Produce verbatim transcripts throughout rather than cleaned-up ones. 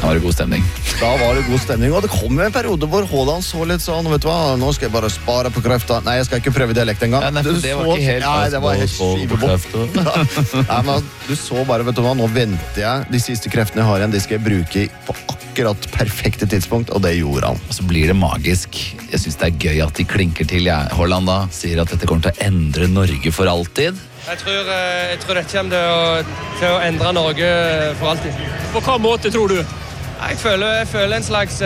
Da var det god stemning. Da var det god stemning, og det kom jo en periode hvor Haaland så litt sånn, vet du hva, nå skal jeg bare spare på krefta. Nei, jeg skal ikke prøve dialekt en gang. Ja, nei, det så, var ikke helt... Nei, det var helt skivebort. Nei, men du så bare, vet du hva, nå venter jeg. De siste kreftene jeg har igjen, de skal jeg bruke på akkurat perfekte tidspunkt, og det gjorde han. Og så blir det magisk. Jeg synes det er gøy at de klinker til. Jeg, Haaland da, sier at dette kommer til å endre Norge for alltid. Jeg tror, jeg tror dette kommer til å, til å endre Norge for alltid. På hva måte tror du? Jeg føler, jeg føler en slags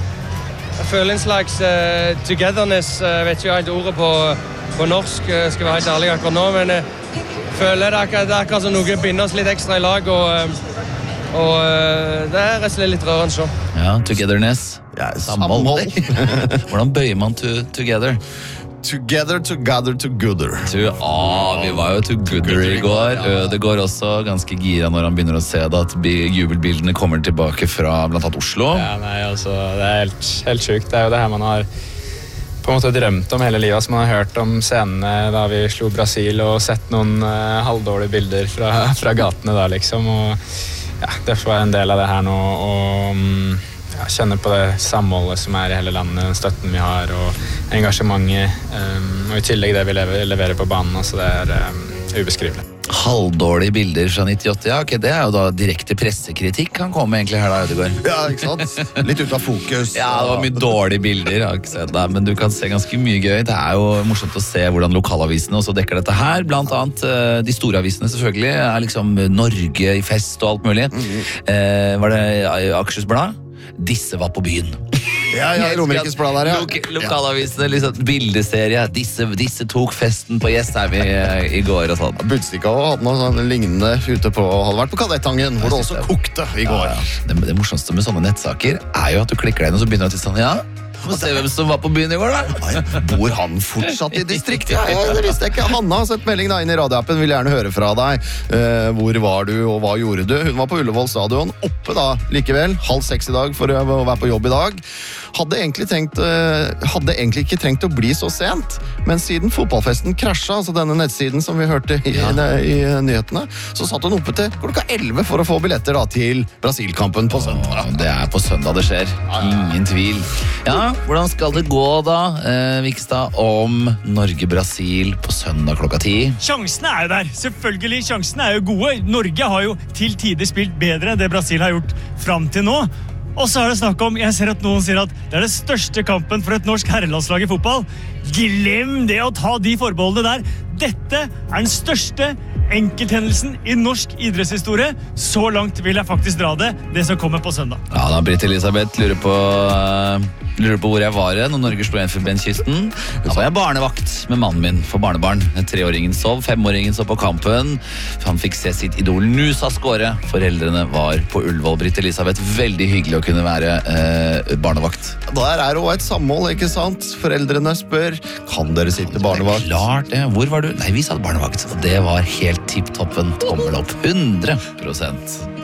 jeg føler en slags uh, togetherness. Jeg vet ikke helt ordet på, på norsk, skal være helt ærlig akkurat nå, men jeg føler det er akkurat, det er akkurat som noe binder oss litt ekstra i lag, og, og uh, det er rett og slett litt rørende så. Ja, togetherness. Ja, Samhold. Hvordan bøyer man to, together? Together, together, together. To, ah, vi var jo together i går. Det går også ganske gira når han begynner å se det, at jubelbildene kommer tilbake fra blant annet Oslo. Ja, nei, altså, det er helt, helt sykt. Det er jo det her man har på en måte drømt om hele livet. Altså, man har hørt om scenene da vi slo Brasil og sett noen uh, halvdårlige bilder fra, fra gatene da, liksom. Og ja, det får være en del av det her nå, og um, ja, kjenne på det samholdet som er i hele landet, den støtten vi har, og engasjementet, um, og i tillegg det vi lever, leverer på banen, altså det er um, ubeskrivelig. Halvdårlige bilder fra nittiåtte, ja, ok, det er jo da direkte pressekritikk kan komme egentlig her da, Ødegaard. Ja, ikke sant? Litt ut av fokus. Ja, det var mye dårlige bilder, jeg har ikke sett det, men du kan se ganske mye gøy. Det er jo morsomt å se hvordan lokalavisene også dekker dette her, blant annet de store avisene selvfølgelig, er liksom Norge i fest og alt mulig. Mm-hmm. eh, var det Akershus Blad? Disse var på byen. Ja, ja, Romerikes Blad der, ja. Lok lokalavisene, liksom, bildeserie. Disse, disse tok festen på Jessheim i, i går og sånn. Budstikka hadde noe sånn lignende ute på, hadde vært på Kadettangen, hvor det også kokte i går. Ja, ja. Det, det morsomste med sånne nettsaker er jo at du klikker deg inn, og så begynner du til sånn, ja, må se hvem som var på byen i går da. Nei, bor han fortsatt i distriktet? Ja, ja, det visste jeg ikke. Hanna har sett melding da inn i radioappen, vil gjerne høre fra deg. Uh, hvor var du, og hva gjorde du? Hun var på Ullevål stadion, oppe da, likevel, halv seks i dag for å være på jobb i dag. Hadde egentlig, tenkt, uh, hadde egentlig ikke trengt å bli så sent, men siden fotballfesten krasja, altså denne nettsiden som vi hørte i, ja. i, i nyhetene, så satt hun oppe til klokka elleve for å få billetter da, til Brasilkampen på søndag. Åh, det er på søndag det skjer. Ingen tvil. Ja, hvordan skal det gå da, eh, Vikstad, om Norge-Brasil på søndag klokka ti? Sjansene er jo der, selvfølgelig. Sjansene er jo gode. Norge har jo til tider spilt bedre enn det Brasil har gjort frem til nå. Og så er det snakk om, jeg ser at noen sier at det er det største kampen for et norsk herrelandslag i fotball. Glem det å ta de forbeholdene der. Dette er den største enkelthendelsen i norsk idrettshistorie. Så langt vil jeg faktisk dra det, det som kommer på søndag. Ja da, Britt Elisabeth lurer på, uh, lurer på hvor jeg var når Norge slo en Elfenbenskysten. Da var jeg barnevakt med mannen min for barnebarn. Treåringen sov, femåringen så på kampen. Han fikk se sitt idol Nusa skåre. Foreldrene var på Ullevål. Britt Elisabeth, veldig hyggelig å kunne være uh, barnevakt. Der er det også et samhold, ikke sant? Foreldrene spør, kan dere sitte barnevakt? Klart det. Hvor var du? Nei, vi satt barnevakt. Og det var helt tipptoppen. Tommel opp. hundre prosent.